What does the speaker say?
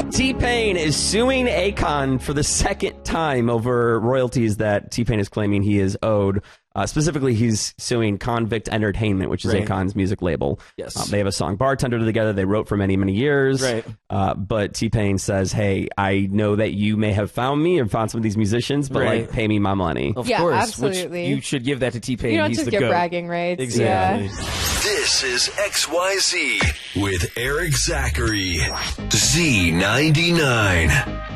T-Pain is suing Akon for the second time over royalties that T-Pain is claiming he is owed. Specifically, he's suing Convict Entertainment, which is Akon's music label. Yes. They have a song Bartender together. They wrote for many, many years. Right. But T-Pain says, hey, I know that you may have found me or found some of these musicians, but like, pay me my money. Of Yeah, course. absolutely. Which you should give that to T-Pain. You don't He's just the get GOAT. bragging rights. Exactly. Yeah. This is XYZ with Eric Zachary. Z99.